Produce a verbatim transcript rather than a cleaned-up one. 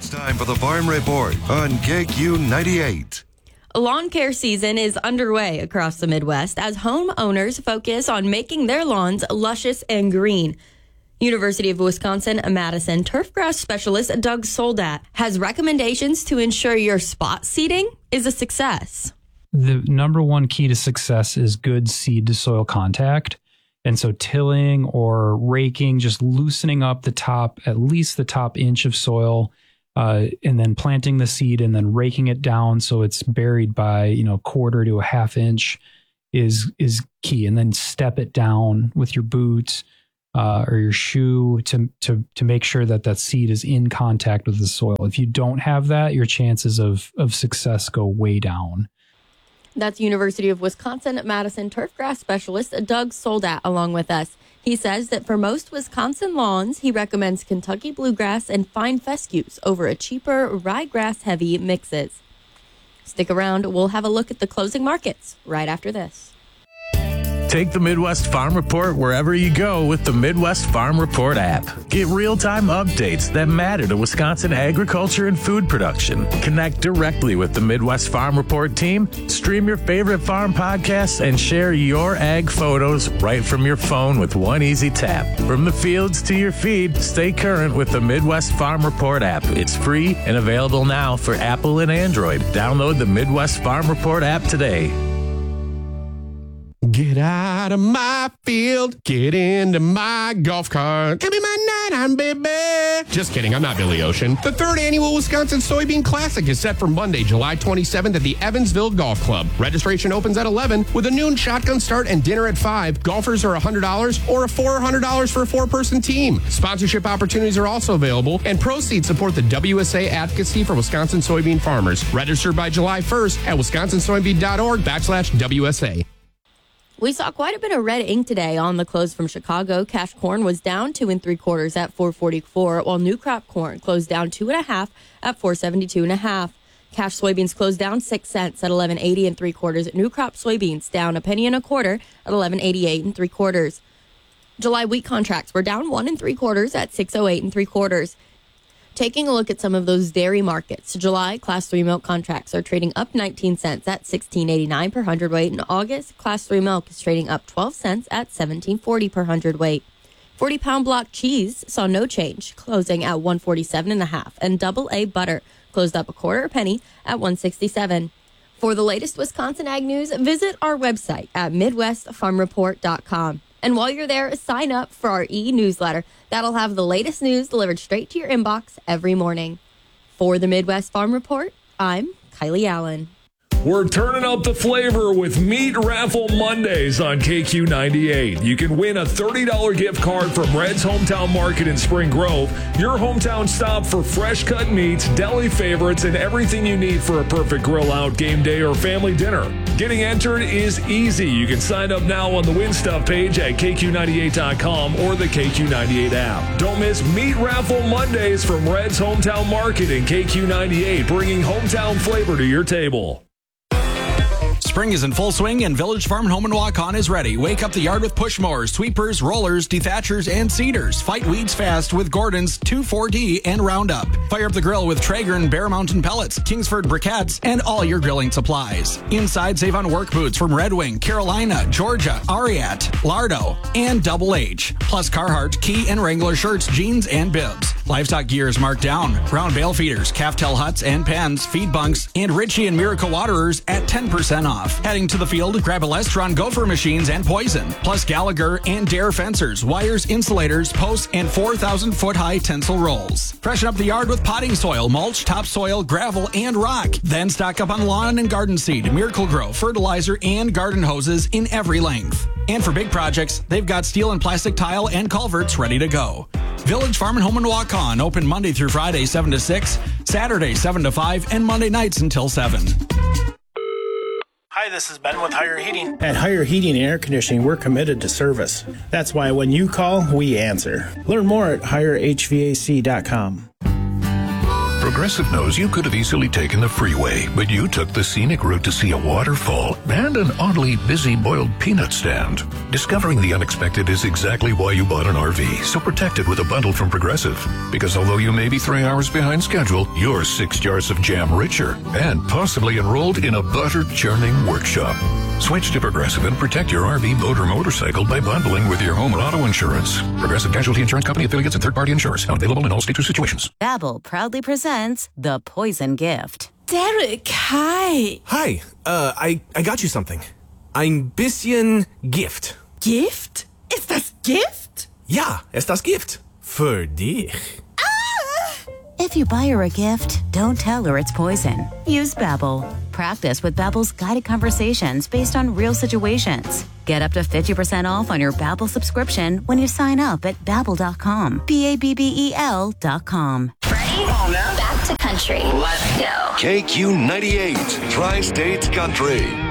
It's time for the Farm Report on K Q ninety-eight. Lawn care season is underway across the Midwest as homeowners focus on making their lawns luscious and green. University of Wisconsin-Madison turfgrass specialist Doug Soldat has recommendations to ensure your spot seeding is a success. The number one key to success is good seed to soil contact. And so tilling or raking, just loosening up the top, at least the top inch of soil, uh, and then planting the seed and then raking it down so it's buried by, you know, quarter to a half inch is is key. And then step it down with your boots uh, or your shoe to to to make sure that that seed is in contact with the soil. If you don't have that, your chances of of success go way down. That's University of Wisconsin-Madison turfgrass specialist Doug Soldat along with us. He says that for most Wisconsin lawns, he recommends Kentucky bluegrass and fine fescues over a cheaper ryegrass-heavy mixes. Stick around. We'll have a look at the closing markets right after this. Take the Midwest Farm Report wherever you go with the Midwest Farm Report app. Get real-time updates that matter to Wisconsin agriculture and food production. Connect directly with the Midwest Farm Report team, stream your favorite farm podcasts, and share your ag photos right from your phone with one easy tap. From the fields to your feed, stay current with the Midwest Farm Report app. It's free and available now for Apple and Android. Download the Midwest Farm Report app today. Get out of my field, get into my golf cart. Give me my night on, baby. Just kidding, I'm not Billy Ocean. The third annual Wisconsin Soybean Classic is set for Monday, July twenty-seventh at the Evansville Golf Club. Registration opens at eleven with a noon shotgun start and dinner at five. Golfers are one hundred dollars or a four hundred dollars for a four-person team. Sponsorship opportunities are also available, and proceeds support the W S A advocacy for Wisconsin soybean farmers. Register by July first at wisconsin soybean dot org backslash W S A. We saw quite a bit of red ink today on the close from Chicago. Cash corn was down two and three quarters at four forty-four, while new crop corn closed down two and a half at four seventy-two and a half. Cash soybeans closed down six cents at eleven eighty and three quarters. New crop soybeans down a penny and a quarter at eleven eighty-eight and three quarters. July wheat contracts were down one and three quarters at six oh eight and three quarters. Taking a look at some of those dairy markets, July Class three milk contracts are trading up nineteen cents at sixteen eighty-nine per hundredweight. In August, Class three milk is trading up twelve cents at seventeen forty per hundredweight. forty-pound block cheese saw no change, closing at one forty-seven and a half, and double A butter closed up a quarter a penny at one sixty-seven. For the latest Wisconsin ag news, visit our website at midwest farm report dot com. And while you're there, sign up for our e-newsletter. That'll have the latest news delivered straight to your inbox every morning. For the Midwest Farm Report, I'm Kylie Allen. We're turning up the flavor with Meat Raffle Mondays on K Q ninety-eight. You can win a thirty dollars gift card from Red's Hometown Market in Spring Grove, your hometown stop for fresh cut meats, deli favorites, and everything you need for a perfect grill out, game day, or family dinner. Getting entered is easy. You can sign up now on the Win Stuff page at K Q ninety-eight dot com or the K Q ninety-eight app. Don't miss Meat Raffle Mondays from Red's Hometown Market in K Q ninety-eight, bringing hometown flavor to your table. Spring is in full swing and Village Farm and Home and Walk On is ready. Wake up the yard with push mowers, sweepers, rollers, dethatchers, and seeders. Fight weeds fast with Gordon's two four D and Roundup. Fire up the grill with Traeger and Bear Mountain pellets, Kingsford briquettes, and all your grilling supplies. Inside, save on work boots from Red Wing, Carolina, Georgia, Ariat, Lardo, and Double H. Plus Carhartt, Key, and Wrangler shirts, jeans, and bibs. Livestock gear is marked down. Brown bale feeders, calf tail huts and pens, feed bunks, and Ritchie and Miracle Waterers at ten percent off. Heading to the field, grab Elestron gopher machines and Poison, plus Gallagher and Dare fencers, wires, insulators, posts, and four thousand foot high tensile rolls. Freshen up the yard with potting soil, mulch, topsoil, gravel, and rock. Then stock up on lawn and garden seed, Miracle Grow, fertilizer, and garden hoses in every length. And for big projects, they've got steel and plastic tile and culverts ready to go. Village Farm and Home and Walk On, open Monday through Friday, seven to six, Saturday, seven to five, and Monday nights until seven. Hi, this is Ben with Higher Heating. At Higher Heating and Air Conditioning, we're committed to service. That's why when you call, we answer. Learn more at higher h v a c dot com. Progressive knows you could have easily taken the freeway, but you took the scenic route to see a waterfall and an oddly busy boiled peanut stand. Discovering the unexpected is exactly why you bought an R V, so protect it with a bundle from Progressive. Because although you may be three hours behind schedule, you're six jars of jam richer and possibly enrolled in a butter churning workshop. Switch to Progressive and protect your R V, boat, or motorcycle by bundling with your home and auto insurance. Progressive Casualty Insurance Company, affiliates, and third-party insurers. Not available in all states or situations. Babbel proudly presents The Poison Gift. Derek, hi. Hi. Uh, I, I got you something. Ein bisschen Gift. Gift? Ist das Gift? Ja, ist das Gift. Für dich. If you buy her a gift, don't tell her it's poison. Use Babbel. Practice with Babbel's guided conversations based on real situations. Get up to fifty percent off on your Babbel subscription when you sign up at Babbel dot com. B A B B E L dot com. Ready? Oh, no. Back to country. Let's go. K Q ninety-eight, Tri-States Country.